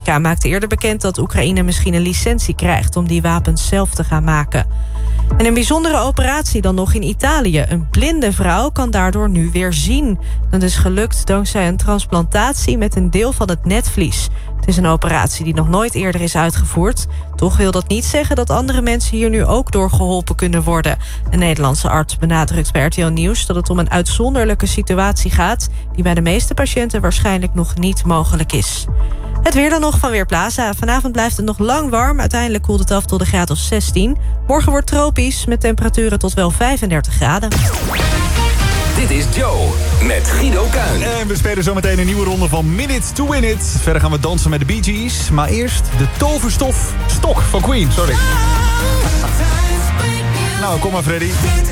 Amerika maakte eerder bekend dat Oekraïne misschien een licentie krijgt om die wapens zelf te gaan maken. En een bijzondere operatie dan nog in Italië. Een blinde vrouw kan daardoor nu weer zien. Dat is gelukt dankzij een transplantatie met een deel van het netvlies. Het is een operatie die nog nooit eerder is uitgevoerd. Toch wil dat niet zeggen dat andere mensen hier nu ook door geholpen kunnen worden. Een Nederlandse arts benadrukt bij RTL Nieuws dat het om een uitzonderlijke situatie gaat die bij de meeste patiënten waarschijnlijk nog niet mogelijk is. Het weer dan nog van Weerplaza. Vanavond blijft het nog lang warm. Uiteindelijk koelt het af tot een graad of 16. Morgen wordt tropisch met temperaturen tot wel 35 graden. Dit is Joe met Guido Kuin. En we spelen zometeen een nieuwe ronde van Minute to Win It. Verder gaan we dansen met de Bee Gees. Maar eerst de toverstof stok van Queen. Sorry. Nou, kom maar Freddy.